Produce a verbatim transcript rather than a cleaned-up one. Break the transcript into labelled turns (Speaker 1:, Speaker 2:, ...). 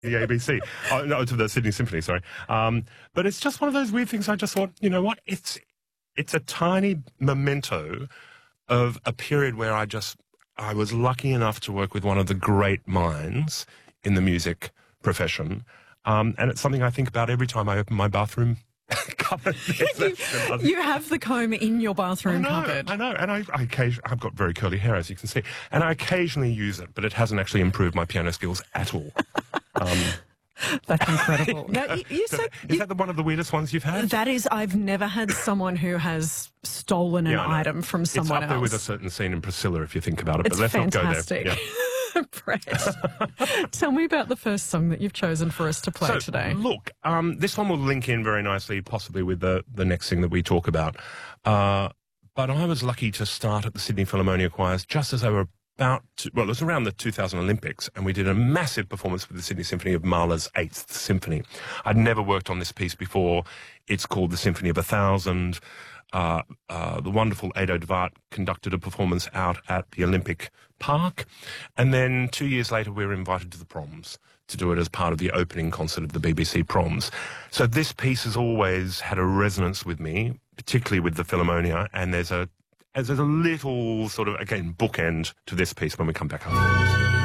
Speaker 1: the A B C. Oh, no, to the Sydney Symphony, sorry. Um, but it's just one of those weird things. I just thought, you know what? It's it's a tiny memento of a period where I just I was lucky enough to work with one of the great minds in the music profession, um, and it's something I think about every time I open my bathroom cupboard.
Speaker 2: you, you have the comb in your bathroom
Speaker 1: I know,
Speaker 2: cupboard.
Speaker 1: I know, and I, I occasionally, I've got very curly hair, as you can see, and I occasionally use it, but it hasn't actually improved my piano skills at all. Um,
Speaker 2: That's incredible. Now, you, you said,
Speaker 1: is that the, one of the weirdest ones you've had?
Speaker 2: That is, I've never had someone who has stolen an
Speaker 1: Yeah,
Speaker 2: item from someone
Speaker 1: it's up there
Speaker 2: else.
Speaker 1: with a certain scene in Priscilla, if you think about it,
Speaker 2: It's
Speaker 1: but let's
Speaker 2: fantastic.
Speaker 1: not go there. Yeah.
Speaker 2: Brett, tell me about the first song that you've chosen for us to play
Speaker 1: so,
Speaker 2: today.
Speaker 1: Look, um, this one will link in very nicely, possibly with the, the next thing that we talk about. Uh, but I was lucky to start at the Sydney Philharmonia Choirs just as they were about to, well, it was around the two thousand Olympics, and we did a massive performance with the Sydney Symphony of Mahler's Eighth Symphony. I'd never worked on this piece before. It's called the Symphony of a Thousand. Uh, uh, the wonderful Ado Dvart conducted a performance out at the Olympic Park. And then two years later, we were invited to the Proms to do it as part of the opening concert of the B B C Proms. So this piece has always had a resonance with me, particularly with the Philharmonia. And there's a, there's a little sort of, again, bookend to this piece when we come back after.